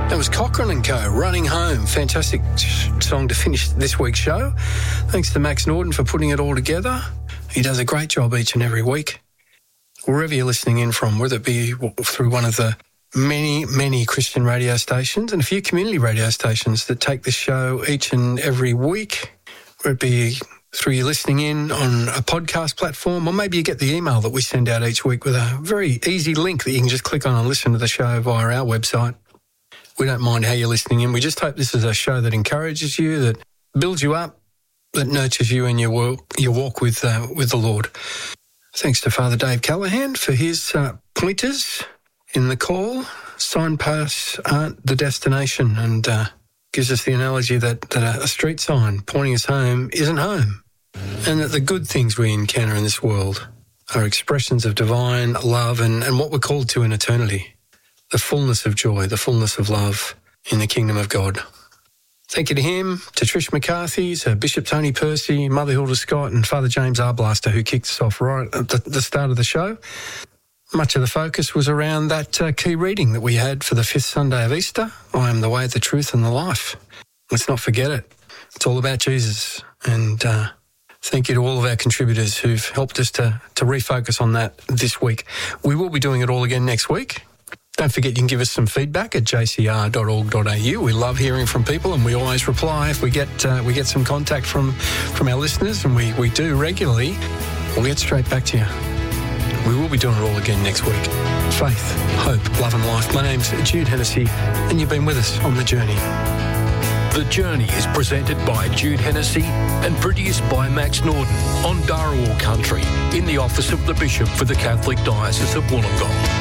That was Cochrane and Co, Running Home. Fantastic song to finish this week's show. Thanks to Max Norton for putting it all together. He does a great job each and every week. Wherever you're listening in from, whether it be through one of the many Christian radio stations and a few community radio stations that take this show each and every week, whether it be through you listening in on a podcast platform, or maybe you get the email that we send out each week with a very easy link that you can just click on and listen to the show via our website. We don't mind how you're listening in. We just hope this is a show that encourages you, that builds you up, that nurtures you in your walk with the Lord. Thanks to Father Dave Callahan for his pointers in the call. Signposts aren't the destination, and gives us the analogy that a street sign pointing us home isn't home, and that the good things we encounter in this world are expressions of divine love and what we're called to in eternity. The fullness of joy, the fullness of love in the kingdom of God. Thank you to him, to Trish McCarthy, to Bishop Tony Percy, Mother Hilda Scott and Father James Arblaster, who kicked us off right at the start of the show. Much of the focus was around that key reading that we had for the 5th Sunday of Easter, I am the way, the truth and the life. Let's not forget it. It's all about Jesus. And thank you to all of our contributors who've helped us to refocus on that this week. We will be doing it all again next week. Don't forget you can give us some feedback at jcr.org.au. We love hearing from people, and we always reply if we get some contact from our listeners, and we do regularly. We'll get straight back to you. We will be doing it all again next week. Faith, hope, love and life. My name's Jude Hennessy, and you've been with us on The Journey. The Journey is presented by Jude Hennessy and produced by Max Norton on Dharawal Country in the office of the Bishop for the Catholic Diocese of Wollongong.